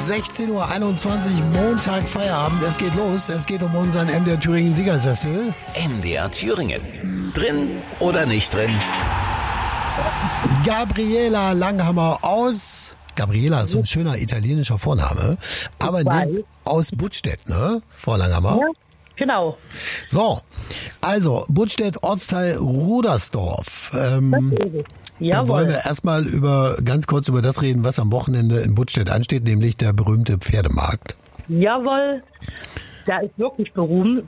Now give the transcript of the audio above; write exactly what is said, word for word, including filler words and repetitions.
sechzehn Uhr einundzwanzig, Montag, Feierabend. Es geht los. Es geht um unseren M D R Thüringen Siegersessel. M D R Thüringen. Drin oder nicht drin? Gabriela Langhammer aus... Gabriela ist so ein schöner italienischer Vorname. Aber nee, aus Buttstedt, ne? Frau Langhammer? Ja, genau. So, also Buttstedt, Ortsteil Rudersdorf. Ähm, da wollen wir erstmal über ganz kurz über das reden, was am Wochenende in Buttstedt ansteht, nämlich der berühmte Pferdemarkt. Jawohl, der ist wirklich berühmt.